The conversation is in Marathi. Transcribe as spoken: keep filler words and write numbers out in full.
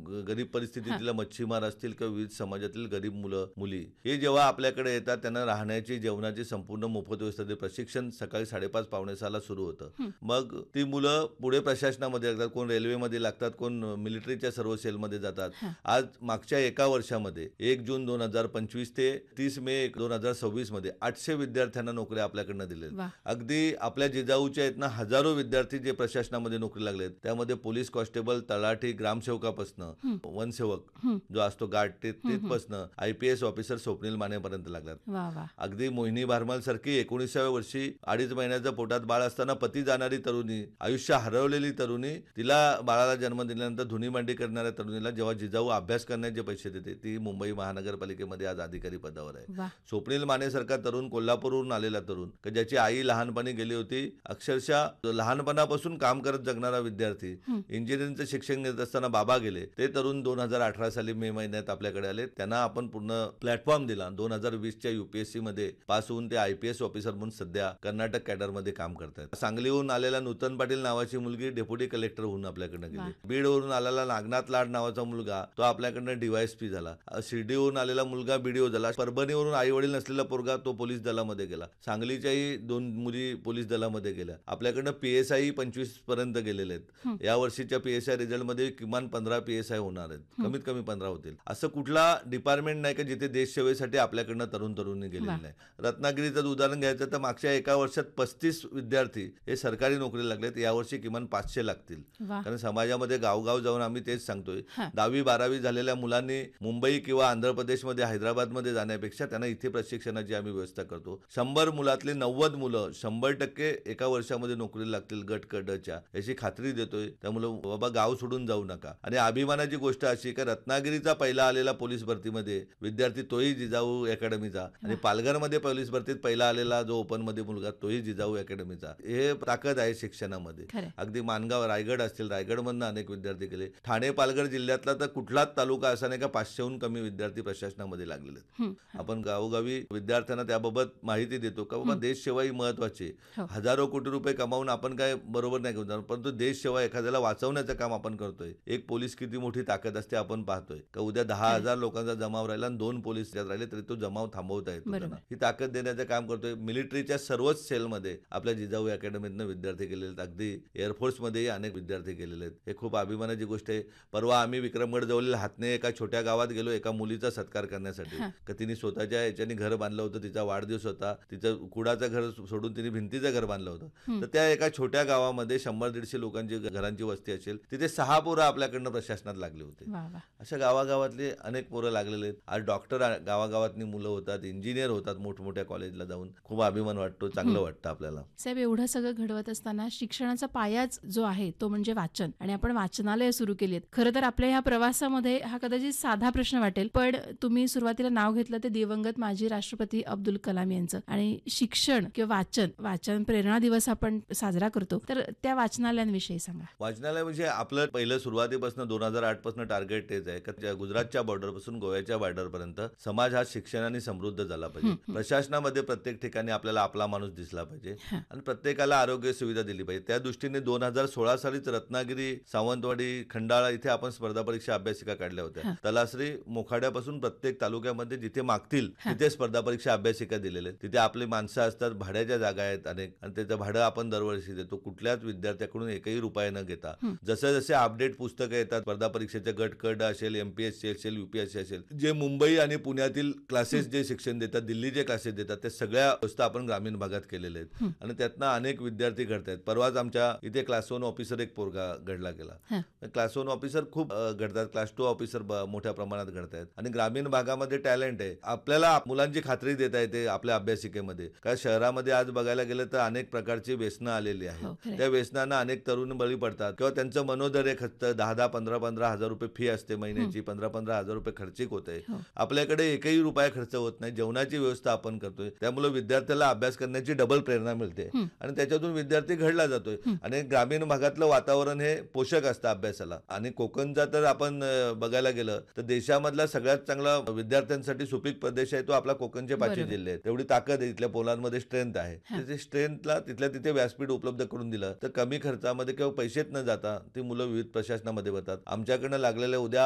गरीब परिस्थितीतल्या मच्छीमार असतील किंवा विविध समाजातील गरीब मुलं मुली हे जेव्हा आपल्याकडे येतात त्यांना राहण्याची जेवणाची संपूर्ण मोफत व्यवस्था देते. प्रशिक्षण सकाळी साडेपाच पावणे सहाला सुरू होतं. मग ती मुलं पुढे प्रशासनामध्ये लागतात, कोण रेल्वेमध्ये लागतात, कोण मिलिटरीच्या सर्व सेलमध्ये जातात. आज मागच्या एका वर्षामध्ये एक जून दोन हजार पंचवीस ते तीस मे दोन हजार सव्वीस मध्ये आठशे विद्यार्थ्यांना नोकऱ्या आपल्याकडनं दिल्या. अगदी आपल्या जिजाऊच्या आहेत ना हजारो विद्यार्थी जे प्रशासनामध्ये नोकरी लागलेत, त्यामध्ये पोलीस कॉन्स्टेबल, तलाठी, ग्रामसेवकापासनं वनसेवक जो असतो गार्ड तिथपासनं आयपीएस ऑफिसर स्वप्नील मानेपर्यंत लागतात. अगदी मोहिनी भारमल सारखी एकोणीसाव्या वर्षी अडीच महिन्याच्या पोटात बाळ असताना पती जाणारी तरुणी, आयुष्य हरवलेली तरुणी, तिला बाळाला जन्म दिल्यानंतर धुनी मांडी करणाऱ्या तरुणीला जेव्हा जिजाऊ अभ्यास करण्याचे पैसे देते, ती मुंबई महानगरपालिकेमध्ये आज अधिकारी पदावर आहे. स्वप्नील माने सारखा तरुण, कोल्हापूरहून आलेला तरुण, ज्याची आई लहानपणी गेली होती, अक्षरशः लहानपणापासून काम करत जगणारा विद्यार्थी, इंजिनिअरिंगचं शिक्षण घेत असताना बाबा गेले, ते तरुण दोन हजार अठरा साली मे महिन्यात आपल्याकडे आले. त्यांना आपण पूर्ण प्लॅटफॉर्म दिला. दोन हजार वीसच्या युपीएससी मध्ये पास होऊन ते आयपीएस ऑफिसर म्हणून सध्या कर्नाटक कॅडरमध्ये काम करतात. सांगलीहून आलेला नूतन पाटील नावाची मुलगी डेप्युटी कलेक्टर होऊन आपल्याकडे गेली. बीडवरून आलेला नागनाथ लाड नावाचा मुलगा तो आपल्याकडनं डीवायएसपी झाला. शिर्डीहून आलेला मुलगा बीडीओ झाला. परभणीवरून आई वडील नसलेला पोरगा तो पोलीस दलामध्ये गेला. सांगलीच्याही दोन मुली पोलीस दलामध्ये गेल्या. आपल्याकडनं पीएसआय पंचवीस पर्यंत गेलेले आहेत. या वर्षीच्या पीएसआय रिझल्ट मध्ये किमान पंधरा पीएसआय होणार आहेत, कमीत कमी पंधरा होतील. असं कुठला डिपार्टमेंट नाही का जिथे देश सेवेसाठी आपल्याकडनं तरुण तरुणी गेलेले नाही. रत्नागिरीचं उदाहरण घ्यायचं तर मागच्या एका वर्षात पस्तीस विद्यार्थी हे सरकारी नोकरी लागलेत. यावर्षी किमान पाचशे लागतील. कारण समाजामध्ये गावगाव जाऊन आम्ही तेच सांगतोय, दहावी बारावी झालेल्या मुलांनी मुंबई किंवा आंध्र प्रदेशमध्ये हैदराबादमध्ये जाण्यापेक्षा त्यांना इथे प्रशिक्षणाची आम्ही व्यवस्था करतो. शंभर मुलातली नव्वद मुलं शंभर टक्के एका वर्षामध्ये नोकरी लागतील गट कडच्या याची खात्री देतोय. त्यामुळे बाबा गाव सोडून जाऊ नका. आणि अभिमानाची गोष्ट अशी की रत्नागिरीचा पहिला आलेला पोलीस भरतीमध्ये विद्यार्थी तोही जिजाऊ अकॅडमीचा, आणि पालघरमध्ये पोलीस भरतीत पहिला आलेला जो ओपन मध्ये मुलगा तोही जिजाऊ अकॅडमीचा. हे ताकद आहे शिक्षणामध्ये. अगदी मानगाव रायगड असतील, रायगड मधून अनेक विद्यार्थी गेले. ठाणे पालघर जिल्ह्यातला तर कुठलाच तालुका असा नाही का पाचशेहून कमी विद्यार्थी प्रशासनामध्ये लागलेले आहेत. आपण गावोगावी विद्यार्थ्यांना त्याबाबत माहिती देतो का बाबा देश सेवा ही महत्वाची. हजारो कोटी रुपये कमावून आपण काय बरोबर नाही घेऊन, परंतु देश सेवा एखाद्याला वाचवण्याचं काम आपण करतोय. एक पोलीस किती मोठी ताकद असते आपण पाहतोय का. उद्या दहा हजार लोकांचा जमाव राहिला आणि दोन पोलीस राहिले तरी तो जमाव थांबवता येतो. ही ताकद देण्याचं काम करतोय. मिलिटरीच्या सर्वच सेलमध्ये आपल्या जिजाऊ अकॅडमीतनं विद्यार्थी गेलेले आहेत. अगदी एअरफोर्समध्येही अनेक विद्यार्थी गेलेले आहेत. हे खूप अभिमानाची गोष्ट आहे. परवा आम्ही विक्रमगड जवळील हातने एका छोट्या गावात गेलो एका मुलीचा सत्कार करण्यासाठी. का तिने स्वतःच्या याच्याने घर बांधलं होतं, तिचा वाढदिवस होता, तिचं कुडाचं घर सोडून तिने भिंतीचं घर बांधलं होतं. तर त्या एका छोट्या गावामध्ये शंभर दीडशे लोकांची घरांची वस्ती असेल, तिथे सहा पोरं आपल्याकडनं प्रशासनात लागले होते. अशा गावागावातले अनेक पोरं लागलेले आहेत. आज डॉक्टर गावागावातली मुलं होतात, इंजिनियर होतात मोठमोठ्या कॉलेजला जाऊन. खूप अभिमान वाटतो, चांगलं वाटतं आपल्याला. साहेब, एवढं सगळं घडवत असताना शिक्षणाचा पायाच जो आहे तो म्हणजे वाचन, आणि आपण वाचनालय सुरू केली आहेत. खरं तर आपल्या ह्या प्रवासामध्ये हा कदाचित साधा प्रश्न वाटेल, पण तुम्ही सुरुवातीला नाव घेतलं ते दिवंगत माजी राष्ट्रपती अब्दुल कलाम यांचं. आणि शिक्षण किंवा वाचन वाचन प्रेरणा दिवस आपण साजरा करतो, तर त्या वाचनालयांविषयी सांगा. वाचनालय म्हणजे आपलं पहिलं सुरुवातीपासून दोन हजार आठ पासून टार्गेट तेच आहे का गुजरातच्या बॉर्डर पासून गोव्याच्या बॉर्डर पर्यंत समाज हा शिक्षणाने समृद्ध झाला पाहिजे. प्रशासनामध्ये प्रत्येक ठिकाणी आपल्याला आपला माणूस दिसला पाहिजे आणि प्रत्येकाला आरोग्य सुविधा दिली पाहिजे. त्या दृष्टीने दोन हजार सोळा सालीच रत्नागिरी, सावंतवाडी, खंडाळा इथे आपण स्पर्धा परीक्षा अभ्यासिका काढल्या होत्या. तलासरी, मोखाड्यापासून प्रत्येक तालुक्यामध्ये जिथे मागतील तिथे स्पर्धा परीक्षा अभ्यासिका दिलेले. तिथे आपली माणसं असतात, भाड्याच्या जागा आहेत अनेक, आणि त्याचं भाडं आपण दरवर्षी देतो. कुठल्याच विद्यार्थ्याकडून एकही रुपया न घेता. जसे जसे अपडेट पुस्तकं येतात, स्पर्धा परीक्षेचे गट कड असेल, एमपीएससी असेल, युपीएससी असेल, जे मुंबई आणि पुण्यातील क्लासेस जे शिक्षण देतात, दिल्लीचे क्लासेस देतात, त्या सगळ्या व्यवस्था आपण ग्रामीण भागात केलेल्या आहेत. आणि त्यातनं अनेक विद्यार्थी घडतात. परवाच आमच्या इथे क्लास वन ऑफिसर एक पोरगा घडला गेला. क्लास वन ऑफिसर खूप घडतात, क्लास टू ऑफिसर मोठ्या प्रमाणात घडतात. आणि ग्रामीण भागामध्ये टॅलेंट आहे. आपल्याला मुलांची खात्री देता येते आपल्या अभ्यासिकेमध्ये. कारण शहरामध्ये आज बघायला गेलं तर अनेक प्रकारची व्यसनं आलेली आहेत. त्या व्यसनांना अनेक तरुण बळी पडतात किंवा त्यांचं मनोधैर्य खचतं. दहा दहा पंधरा पंधरा हजार रुपये फी असते महिन्याची, पंधरा पंधरा हजार रुपये खर्चिक होते. आपल्याकडे एकही रुपया खर्च होत नाही. जेवणाची व्यवस्था आपण करतोय, त्यामुळे विद्यार्थ्याला अभ्यास करण्याची डबल प्रेरणा मिळते आणि त्याच्यातून विद्यार्थी घडला जातोय. आणि ग्रामीण भागातलं वातावरण हे पोषक असतं अभ्यासाला. आणि कोकणचा तर आपण बघायला गेलं तर देशामधला सगळ्यात चांगला विद्यार्थ्यांसाठी सुपीक प्रदेश आहे तो आपला कोकणचे पाचवी जिल्हे आहेत. तेवढी ताकद आहे इथल्या पोलांमध्ये, स्ट्रेंथ आहे. त्या स्ट्रेंथला तिथल्या तिथे व्यासपीठ उपलब्ध करून दिलं तर कमी खर्चामध्ये किंवा पैसेच न जाता ती मुलं विविध प्रशासनामध्ये बघतात. आमच्याकडनं लागलेल्या उद्या